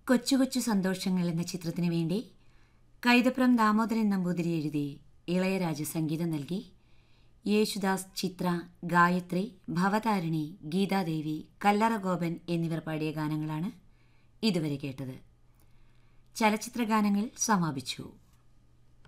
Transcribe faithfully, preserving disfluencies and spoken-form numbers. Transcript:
കൊച്ചു കൊച്ചു സന്തോഷങ്ങൾ എന്ന ചിത്രത്തിനു വേണ്ടി കൈതപ്രം ദാമോദരൻ നമ്പൂതിരി എഴുതി ഇളയരാജ സംഗീതം നൽകി യേശുദാസ്, ചിത്ര, ഗായത്രി, ഭവതാരിണി, ഗീതാദേവി, കല്ലറ ഗോപൻ എന്നിവർ പാടിയ ഗാനങ്ങളാണ് ഇതുവരെ കേട്ടത്. ചലച്ചിത്ര ഗാനങ്ങൾ സമാപിച്ചു.